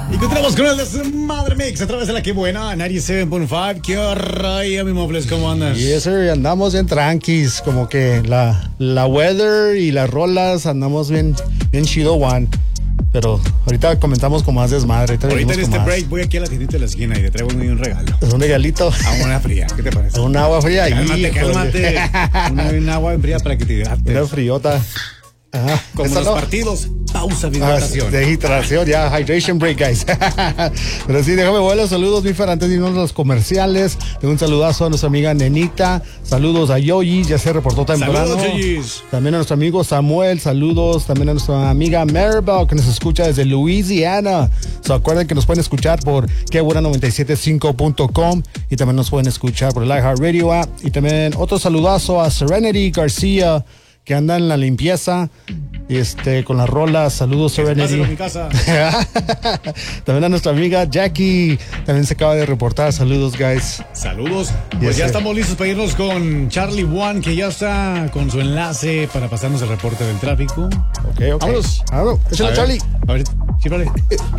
Y continuamos con el Desmadre Mix a través de la que buena 97.5. ¿Qué raya, mi Mofles? ¿Cómo andas? Yes, sir. Andamos bien tranquis. Como que la weather y las rolas andamos bien chido, one. Pero ahorita comentamos con más desmadre. Ahorita en este break voy aquí a la tiendita de la esquina y te traigo un regalo. ¿Es un regalito? Agua fría, ¿qué te parece? Un agua fría. Cálmate. Un agua fría para que te hidrates. Una friota. Ajá. Como los partidos, pausa de hidratación. De hidratación, ya, hydration break, guys. Pero sí, déjame los saludos, mi Fer, antes de irnos a los comerciales. Un saludazo a nuestra amiga Nenita. Saludos a Yoyi, ya se reportó temprano. Saludos, Yoyis. También a nuestro amigo Samuel, saludos. También a nuestra amiga Maribel, que nos escucha desde Louisiana. Acuerden que nos pueden escuchar por quebuena975.com y también nos pueden escuchar por el iHeartRadio app. Y también otro saludazo a Serenity García, que anda en la limpieza con las rolas. Saludos, Serenity. Con mi casa. También a nuestra amiga Jackie, también se acaba de reportar. Saludos, guys. Saludos. Pues ya estamos listos para irnos con Charlie One, que ya está con su enlace para pasarnos el reporte del tráfico. Ok. Vámonos. Échale, Charlie. A ver, sí, vale.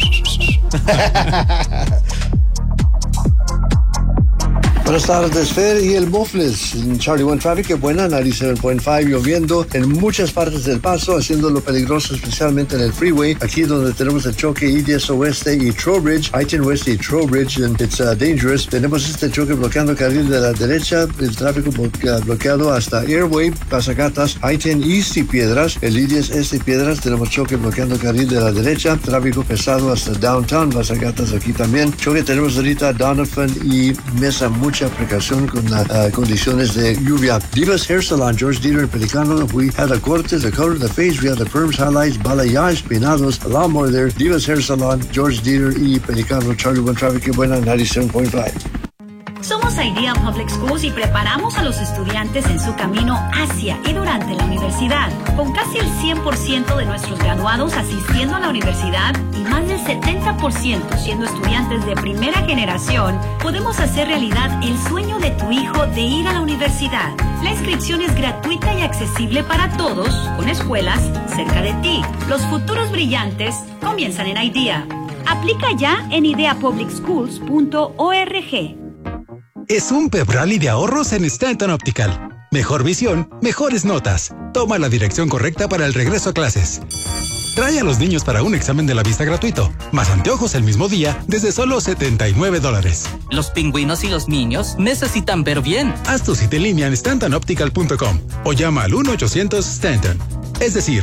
Buenas tardes, Fer y el Mofles. En Charlie One Traffic, que buena, 97.5, lloviendo en muchas partes del Paso, haciéndolo peligroso, especialmente en el freeway. Aquí donde tenemos el choque I-10 Oeste y Trowbridge, I-10 West y Trowbridge, and it's dangerous. Tenemos este choque bloqueando carril de la derecha, el tráfico bloqueado hasta Airway, Pasagatas, I-10 East y Piedras, el I-10 Este y Piedras, tenemos choque bloqueando carril de la derecha, tráfico pesado hasta Downtown, Pasagatas aquí también. Choque tenemos ahorita Donovan y Mesa, mucha precaución con las condiciones de lluvia. Divas Hair Salon, George Dieter, Pelicano. We have the cortes, the color, the face. We have the perms, highlights, balayage, peinados, a lot more there. Divas Hair Salon, George Dieter y Pelicano. Charlie One Traffic, que buena, 97.5. Somos Idea Public Schools y preparamos a los estudiantes en su camino hacia y durante la universidad. Con casi el 100% de nuestros graduados asistiendo a la universidad y más del 70% siendo estudiantes de primera generación, podemos hacer realidad el sueño de tu hijo de ir a la universidad. La inscripción es gratuita y accesible para todos, con escuelas cerca de ti. Los futuros brillantes comienzan en Idea. Aplica ya en ideapublicschools.org. Es un pep rally de ahorros en Stanton Optical. Mejor visión, mejores notas. Toma la dirección correcta para el regreso a clases. Trae a los niños para un examen de la vista gratuito, más anteojos el mismo día desde solo $79. Los pingüinos y los niños necesitan ver bien. Haz tu cita en línea en stantonoptical.com o llama al 1-800-STANTON. Es decir,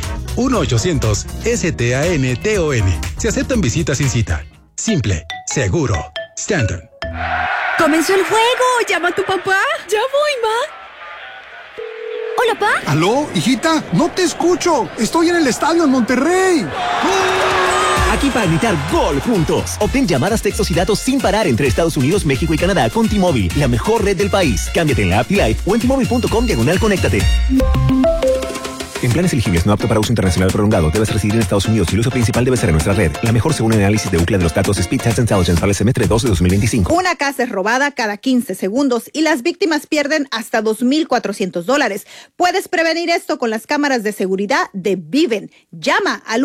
1-800-STANTON. Se aceptan visitas sin cita. Simple, seguro. Stanton. ¡Comenzó el juego! ¡Llama a tu papá! ¡Ya voy, ma! ¿Hola, pa? ¿Aló, hijita? No te escucho. Estoy en el estadio en Monterrey. Aquí para gritar gol juntos. Obtén llamadas, textos y datos sin parar entre Estados Unidos, México y Canadá con T-Mobile, la mejor red del país. Cámbiate en la app T-Life o en T-Mobile.com/conéctate. En planes elegibles no apto para uso internacional prolongado, debes residir en Estados Unidos y el uso principal debe ser en nuestra red. La mejor según el análisis de UCLA de los datos Speed Test Intelligence para el semestre 2 de 2025. Una casa es robada cada 15 segundos y las víctimas pierden hasta $2,400. Puedes prevenir esto con las cámaras de seguridad de Viven. Llama al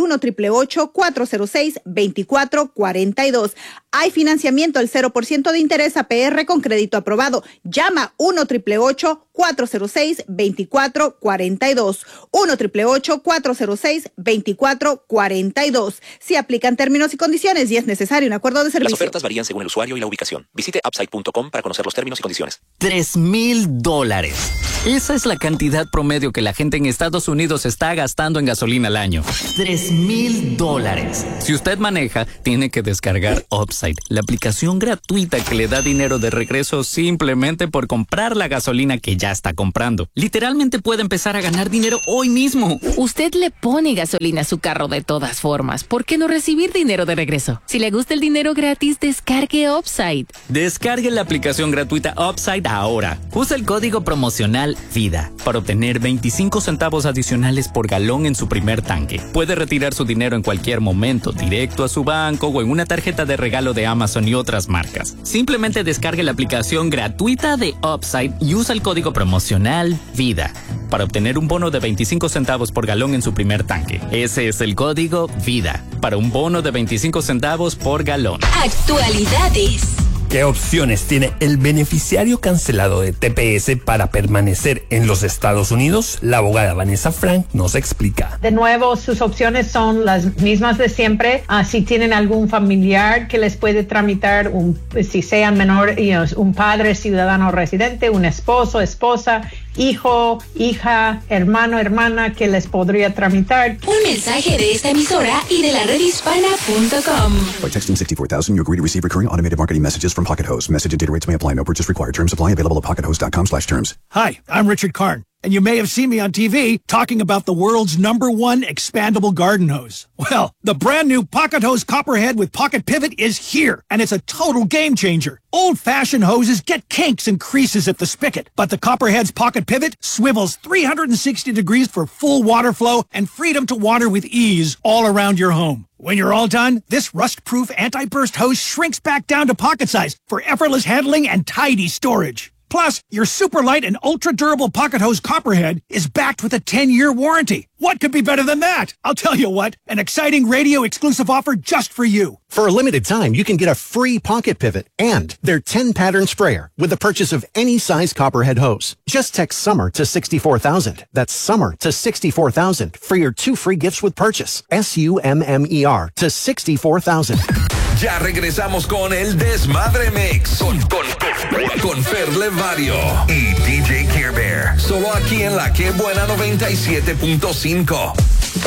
1-888-406-2442. Hay financiamiento al 0% de interés APR con crédito aprobado. Llama 1-888-406-2442. 1-888-406-2442. Si aplican términos y condiciones y es necesario un acuerdo de servicio. Las ofertas varían según el usuario y la ubicación. Visite upside.com para conocer los términos y condiciones. $3,000. Esa es la cantidad promedio que la gente en Estados Unidos está gastando en gasolina al año. $3,000. Si usted maneja, tiene que descargar Upside, la aplicación gratuita que le da dinero de regreso simplemente por comprar la gasolina que ya está comprando. Literalmente puede empezar a ganar dinero hoy mismo. Usted le pone gasolina a su carro de todas formas. ¿Por qué no recibir dinero de regreso? Si le gusta el dinero gratis, descargue Upside. Descargue la aplicación gratuita Upside ahora. Usa el código promocional VIDA para obtener 25 centavos adicionales por galón en su primer tanque. Puede retirar su dinero en cualquier momento, directo a su banco o en una tarjeta de regalo de Amazon y otras marcas. Simplemente descargue la aplicación gratuita de Upside y usa el código promocional VIDA para obtener un bono de 25 centavos por galón en su primer tanque. Ese es el código VIDA. para un bono de 25 centavos por galón. Actualidades. ¿Qué opciones tiene el beneficiario cancelado de TPS para permanecer en los Estados Unidos? La abogada Vanessa Frank nos explica. De nuevo, sus opciones son las mismas de siempre. Si tienen algún familiar que les puede tramitar, si sean menor, un padre ciudadano residente, un esposo, esposa, hijo, hija, hermano, hermana que les podría tramitar. Un mensaje de esta emisora y de la redhispana.com. By texting 64,000, you agree to receive recurring automated marketing messages from Pocket Host. Message and data rates may apply. No purchase required. Terms apply. Available at pockethost.com/terms. Hi, I'm Richard Karn, and you may have seen me on TV talking about the world's #1 expandable garden hose. Well, the brand new Pocket Hose Copperhead with Pocket Pivot is here, and it's a total game changer. Old-fashioned hoses get kinks and creases at the spigot, but the Copperhead's Pocket Pivot swivels 360 degrees for full water flow and freedom to water with ease all around your home. When you're all done, this rust-proof anti-burst hose shrinks back down to pocket size for effortless handling and tidy storage. Plus, your super light and ultra-durable Pocket Hose Copperhead is backed with a 10-year warranty. What could be better than that? I'll tell you what, an exciting radio-exclusive offer just for you. For a limited time, you can get a free Pocket Pivot and their 10-pattern sprayer with the purchase of any size Copperhead hose. Just text SUMMER to 64,000. That's SUMMER to 64,000 for your 2 free gifts with purchase. SUMMER to 64,000. Ya regresamos con el Desmadre Mix con Fer Levario y DJ Care Bear. Solo aquí en la Que Buena 97.5.